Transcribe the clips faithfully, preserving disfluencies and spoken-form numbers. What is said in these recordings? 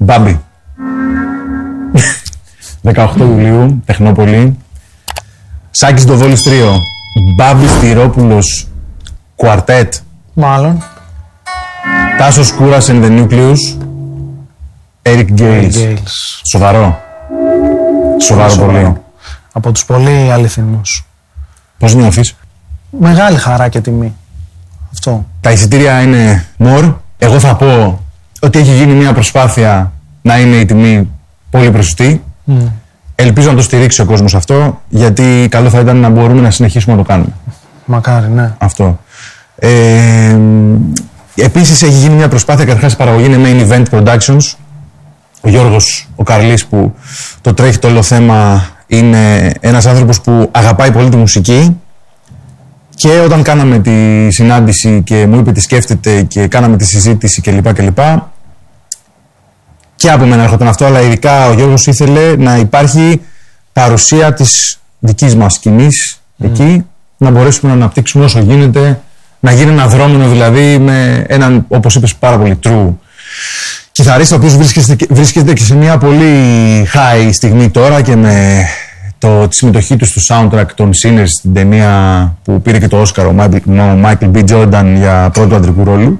Μπάμπη. δεκαοκτώ Ιουλίου, Τεχνόπολη. Σάκης Ντοβόλης τρίο. Μπάμπη Στυρόπουλος Κουαρτέτ. Μάλλον. Τάσος Κούρας and the Nucleus. Eric Gales. Σοβαρό. Σοβαρό, Σοβαρό πολύ. Από τους πολύ αληθινούς. Πώς νιώθεις? Μεγάλη χαρά και τιμή. Αυτό. Τα εισιτήρια είναι more. Εγώ θα πω ότι έχει γίνει μια προσπάθεια να είναι η τιμή πολύ προσιτή. Mm. Ελπίζω να το στηρίξει ο κόσμος αυτό, γιατί καλό θα ήταν να μπορούμε να συνεχίσουμε να το κάνουμε. Μακάρι, ναι. Αυτό. Ε, επίσης έχει γίνει μια προσπάθεια, καταρχάς η παραγωγή είναι Main Event Productions. Ο Γιώργος ο Καρλής που το τρέχει το όλο θέμα είναι ένας άνθρωπος που αγαπάει πολύ τη μουσική. Και όταν κάναμε τη συνάντηση και μου είπε τι σκέφτεται και κάναμε τη συζήτηση κλπ. κλπ. Και από μένα έρχονταν αυτό, αλλά ειδικά ο Γιώργος ήθελε να υπάρχει παρουσία της δικής μας σκηνής mm. εκεί, να μπορέσουμε να αναπτύξουμε όσο γίνεται, να γίνει ένα δρόμενο δηλαδή με έναν, όπως είπες, πάρα πολύ true κιθαρίστα, ο οποίος βρίσκεται, βρίσκεται και σε μια πολύ high στιγμή τώρα και με το, τη συμμετοχή του στο soundtrack των Sinners στην ταινία που πήρε και το Όσκαρ ο Michael B. Jordan για πρώτο αντρικού ρόλου.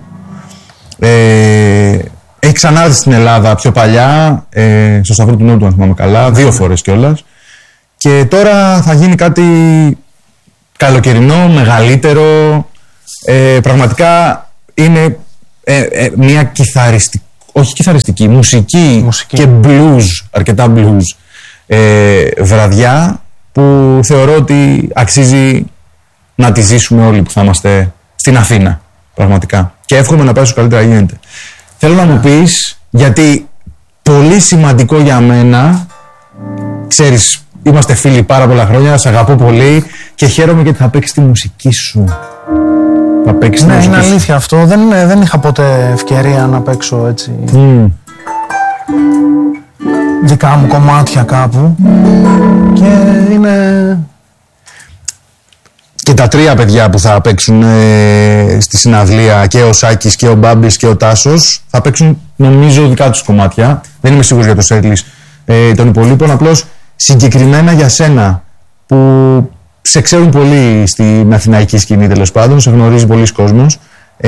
Ε, έχει ξανάρθει στην Ελλάδα πιο παλιά, ε, στο Σταυρό του Νότου αν θυμάμαι καλά, δύο φορές κιόλας. Και τώρα θα γίνει κάτι καλοκαιρινό, μεγαλύτερο. Ε, πραγματικά είναι ε, ε, μια κιθαριστική, όχι κιθαριστική, μουσική, μουσική και blues, αρκετά blues ε, βραδιά που θεωρώ ότι αξίζει να τη ζήσουμε όλοι που θα είμαστε στην Αθήνα, πραγματικά. Και εύχομαι να πάει όσο καλύτερα γίνεται. Θέλω να μου πεις, γιατί πολύ σημαντικό για μένα, ξέρεις, είμαστε φίλοι πάρα πολλά χρόνια, σε αγαπώ πολύ και χαίρομαι γιατί θα παίξεις τη μουσική σου. Θα παίξεις ναι, τη μουσική είναι σου. αλήθεια αυτό. Δεν, δεν είχα ποτέ ευκαιρία να παίξω έτσι mm. δικά μου κομμάτια κάπου και είναι... Και τα τρία παιδιά που θα παίξουν ε, στη συναυλία, και ο Σάκης και ο Μπάμπης και ο Τάσος, θα παίξουν νομίζω δικά τους κομμάτια. Δεν είμαι σίγουρος για το σέτλις ε, των υπολείπων. Απλώς συγκεκριμένα για σένα που σε ξέρουν πολύ στην αθηναϊκή σκηνή, τέλος πάντων, σε γνωρίζει πολλοί κόσμος. Ε,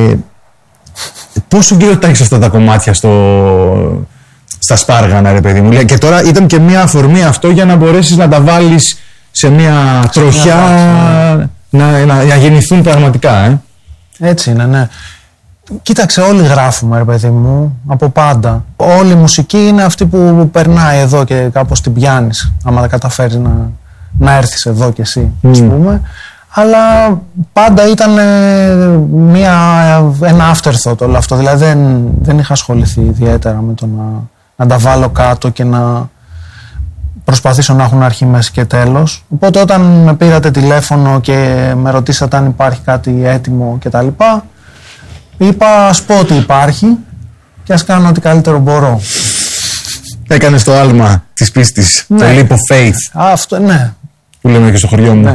πόσο κυριότητα έχεις αυτά τα κομμάτια στο, στα σπάργανα, ρε παιδί μου? Και τώρα ήταν και μια αφορμή αυτό για να μπορέσεις να τα βάλεις σε μια τροχιά να, να, να, να γεννηθούν πραγματικά, ε. Έτσι είναι, ναι. Κοίταξε, όλοι γράφουμε, ρε παιδί μου, από πάντα. Όλη η μουσική είναι αυτή που περνάει εδώ και κάπως την πιάνεις, άμα δεν καταφέρεις να, να έρθεις εδώ κι εσύ, mm. ας πούμε. Αλλά πάντα ήταν μια, ένα afterthought όλο αυτό. Δηλαδή δεν, δεν είχα ασχοληθεί ιδιαίτερα με το να, να τα βάλω κάτω και να προσπαθήσω να έχουν αρχή, μέση και τέλος. Οπότε όταν με πήρατε τηλέφωνο και με ρωτήσατε αν υπάρχει κάτι έτοιμο και τα λοιπά, είπα ας πω ότι υπάρχει και ας κάνω ό,τι καλύτερο μπορώ. Έκανες το άλμα της πίστης, ναι. Το leap of faith. Αυτό, ναι. Που λέμε και στο χωριό μου. Ναι.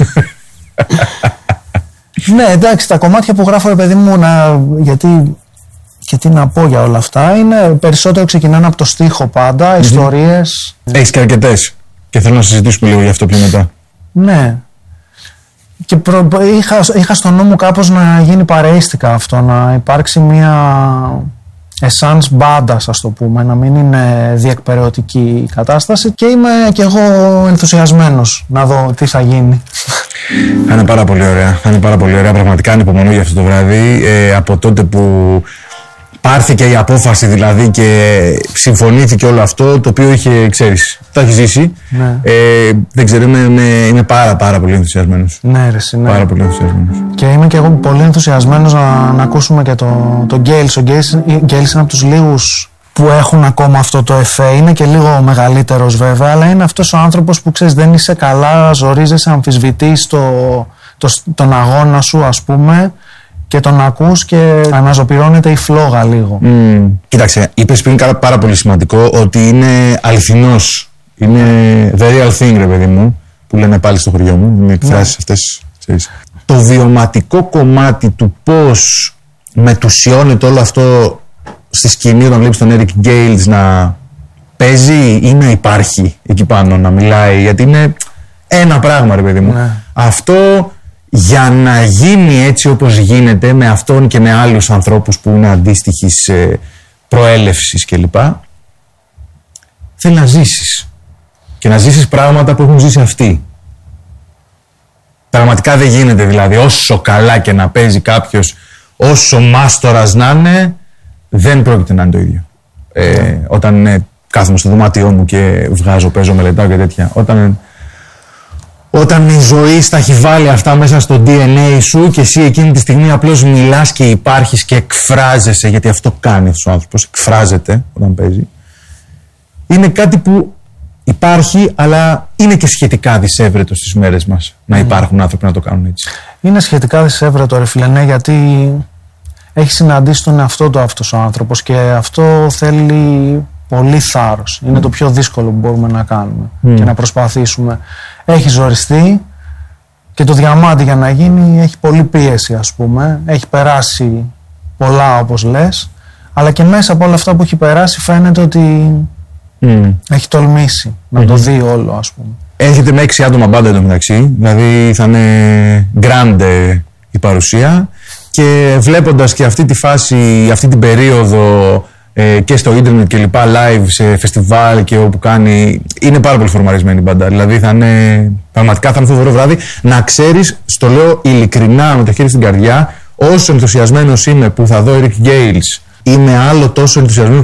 Ναι, εντάξει, τα κομμάτια που γράφω, ρε παιδί μου, να, γιατί και τι να πω για όλα αυτά, είναι περισσότερο ξεκινάνε από το στίχο πάντα, mm-hmm. ιστορίες. Έχεις και αρκετές και θέλω να συζητήσουμε λίγο γι' αυτό πιο μετά. Ναι. Και προ, είχα, είχα στο νου μου κάπως να γίνει παρεΐστικα αυτό, να υπάρξει μια essence μπάντας, ας το πούμε, να μην είναι διεκπεραιωτική η κατάσταση, και είμαι και εγώ ενθουσιασμένος να δω τι θα γίνει. Θα είναι πάρα πολύ ωραία, θα είναι πάρα πολύ ωραία, πραγματικά ανυπομονώ για αυτό το βράδυ. Ε, από τότε που πάρθηκε η απόφαση δηλαδή και συμφωνήθηκε όλο αυτό, το οποίο είχε, ξέρεις, το έχει ζήσει. Ναι. Ε, δεν ξέρω, είμαι, είμαι, είμαι πάρα πάρα πολύ ενθουσιασμένος. Ναι, ρε, ναι. Πάρα πολύ ενθουσιασμένος. Και είμαι και εγώ πολύ ενθουσιασμένος να, να ακούσουμε και το, το Gales. Ο Gales, Gales είναι από τους λίγους που έχουν ακόμα αυτό το εφέ. Είναι και λίγο μεγαλύτερος βέβαια, αλλά είναι αυτός ο άνθρωπος που, ξέρεις, δεν είσαι καλά, ζορίζεσαι, αμφισβητείς το, το, τον αγώνα σου, ας πούμε, και τον ακούς και αναζωπυρώνεται η φλόγα λίγο. Mm. Κοίταξε, είπες πριν πάρα πολύ σημαντικό ότι είναι αληθινός. Είναι the real thing, ρε παιδί μου, που λένε πάλι στο χωριό μου, με εκφράσεις yeah. αυτές, ξέρεις. Το βιωματικό κομμάτι του πώς μετουσιώνεται όλο αυτό στη σκηνή όταν βλέπεις τον Eric Gales να παίζει ή να υπάρχει εκεί πάνω, να μιλάει, γιατί είναι ένα πράγμα, ρε παιδί μου. Ναι. Αυτό για να γίνει έτσι όπως γίνεται με αυτόν και με άλλους ανθρώπους που είναι αντίστοιχης προέλευσης κλπ, θέλει να ζήσεις και να ζήσεις πράγματα που έχουν ζήσει αυτοί. Πραγματικά δεν γίνεται, δηλαδή, όσο καλά και να παίζει κάποιος, όσο μάστορας να είναι, δεν πρόκειται να είναι το ίδιο. Ε, όταν ε, κάθομαι στο δωμάτιό μου και βγάζω, παίζω, μελετάω και τέτοια, όταν, όταν η ζωή στα έχει βάλει αυτά μέσα στο ντι εν έι σου και εσύ εκείνη τη στιγμή απλώς μιλάς και υπάρχεις και εκφράζεσαι, γιατί αυτό κάνει αυτός ο άνθρωπος, εκφράζεται όταν παίζει, είναι κάτι που υπάρχει, αλλά είναι και σχετικά δυσέβρετο στις μέρες μας να υπάρχουν mm. άνθρωποι να το κάνουν έτσι. Είναι σχετικά δυσέβρετο, ρε φίλε, ναι, γιατί έχει συναντήσει τον εαυτό του αυτός ο άνθρωπος και αυτό θέλει πολύ θάρρος. Mm. Είναι το πιο δύσκολο που μπορούμε να κάνουμε mm. και να προσπαθήσουμε. Έχει ζοριστεί και το διαμάντι για να γίνει έχει πολλή πίεση, ας πούμε. Έχει περάσει πολλά, όπως λες, αλλά και μέσα από όλα αυτά που έχει περάσει φαίνεται ότι Mm. έχει τολμήσει να mm-hmm. το δει όλο, ας πούμε. Έρχεται με έξι άτομα μπάντα εντωμεταξύ, δηλαδή θα είναι grande η παρουσία, και βλέποντας και αυτή τη φάση, αυτή την περίοδο ε, και στο ίντερνετ και λοιπά, live σε φεστιβάλ και όπου κάνει, είναι πάρα πολύ φορμαρισμένη η μπάντα. Δηλαδή θα είναι, πραγματικά θα είναι φοβερό βράδυ. Να ξέρεις, στο λέω ειλικρινά με το χέρι στην καρδιά, όσο ενθουσιασμένος είμαι που θα δω Eric Gales, είμαι άλλο τόσο ενθουσιασμένος